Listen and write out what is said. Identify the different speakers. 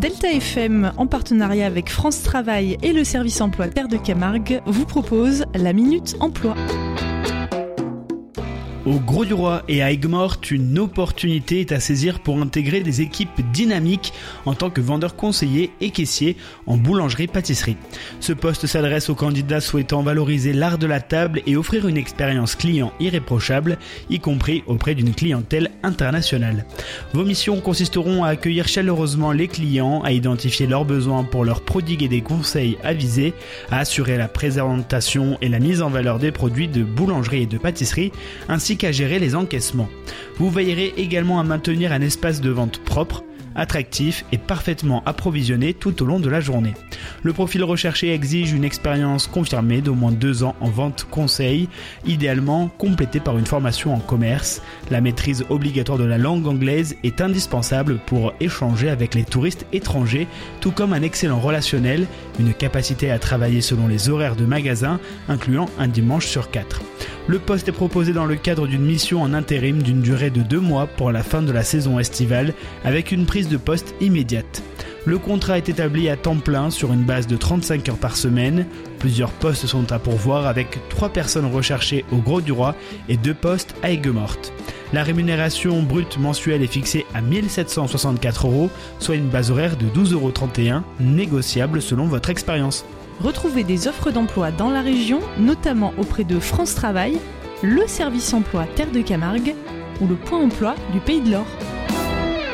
Speaker 1: Delta FM, en partenariat avec France Travail et le service emploi Terre de Camargue, vous propose la Minute Emploi.
Speaker 2: Au Grau-du-Roi et à Aigues-Mortes, une opportunité est à saisir pour intégrer des équipes dynamiques en tant que vendeur conseiller et caissier en boulangerie-pâtisserie. Ce poste s'adresse aux candidats souhaitant valoriser l'art de la table et offrir une expérience client irréprochable, y compris auprès d'une clientèle internationale. Vos missions consisteront à accueillir chaleureusement les clients, à identifier leurs besoins pour leur prodiguer des conseils avisés, à assurer la présentation et la mise en valeur des produits de boulangerie et de pâtisserie, ainsi qu'à gérer les encaissements. Vous veillerez également à maintenir un espace de vente propre, attractif et parfaitement approvisionné tout au long de la journée. Le profil recherché exige une expérience confirmée d'au moins 2 ans en vente conseil, idéalement complétée par une formation en commerce. La maîtrise obligatoire de la langue anglaise est indispensable pour échanger avec les touristes étrangers, tout comme un excellent relationnel, une capacité à travailler selon les horaires de magasin, incluant un dimanche sur 4. Le poste est proposé dans le cadre d'une mission en intérim d'une durée de 2 mois pour la fin de la saison estivale, avec une prise de poste immédiate. Le contrat est établi à temps plein sur une base de 35 heures par semaine. Plusieurs postes sont à pourvoir avec 3 personnes recherchées au Grau-du-Roi et 2 postes à Aigues-Mortes. La rémunération brute mensuelle est fixée à 1 764 €, soit une base horaire de 12,31 €, négociable selon votre expérience.
Speaker 1: Retrouvez des offres d'emploi dans la région, notamment auprès de France Travail, le service emploi Terre de Camargue ou le point emploi du Pays de l'Or.